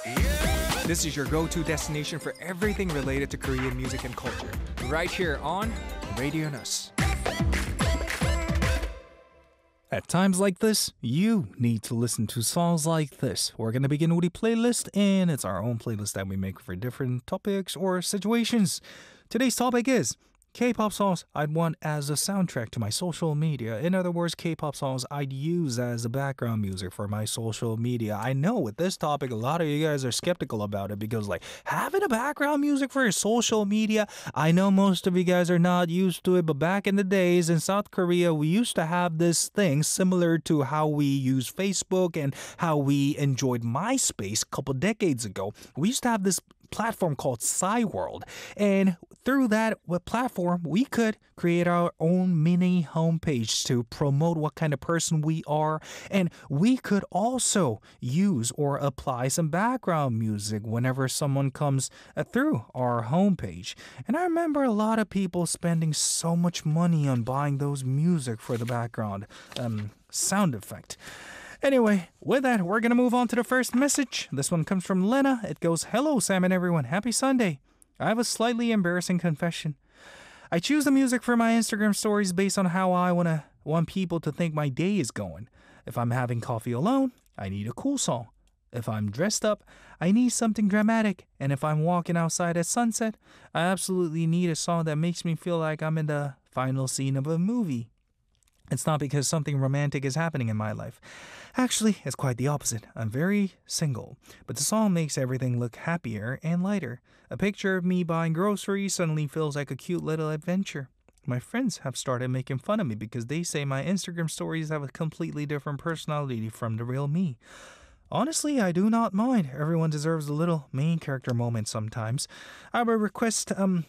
This is your go-to destination for everything related to Korean music and culture. Right here on Radio Nus. At times like this, you need to listen to songs like this. We're going to begin with a playlist, and it's our own playlist that we make for different topics or situations. Today's topic is K-pop songs I'd want as a soundtrack to my social media. In other words, K-pop songs I'd use as a background music for my social media. I know with this topic, a lot of you guys are skeptical about it because having a background music for your social media, I know most of you guys are not used to it, but back in the days in South Korea, we used to have this thing similar to how we use Facebook and how we enjoyed MySpace a couple decades ago. We used to have this platform called Cyworld, and through that platform we could create our own mini homepage to promote what kind of person we are, and we could also use or apply some background music whenever someone comes through our homepage. And I remember a lot of people spending so much money on buying those music for the background sound effect. Anyway, with that, we're going to move on to the first message. This one comes from Lena. It goes, "Hello, Sam and everyone. Happy Sunday. I have a slightly embarrassing confession. I choose the music for my Instagram stories based on how I want people to think my day is going. If I'm having coffee alone, I need a cool song. If I'm dressed up, I need something dramatic. And if I'm walking outside at sunset, I absolutely need a song that makes me feel like I'm in the final scene of a movie. It's not because something romantic is happening in my life. Actually, it's quite the opposite. I'm very single, but the song makes everything look happier and lighter. A picture of me buying groceries suddenly feels like a cute little adventure. My friends have started making fun of me because they say my Instagram stories have a completely different personality from the real me. Honestly, I do not mind. Everyone deserves a little main character moment sometimes. I will request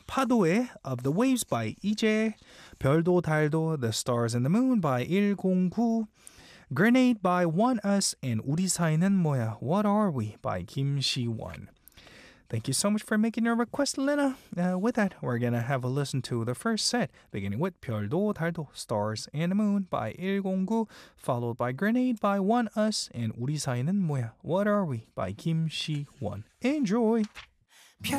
파도에 of The Waves by EJ, 별도 달도, The Stars and the Moon by 109, Grenade by One Us, and 우리 사이는 뭐야, What Are We by Kim Shi-won. Thank you so much for making your request, Lena. With that, we're going to have a listen to the first set, beginning with 별도 달도, Stars and the Moon by 109, followed by Grenade by One Us, and 우리 사이는 뭐야, What Are We by Kim Shi-won. Enjoy!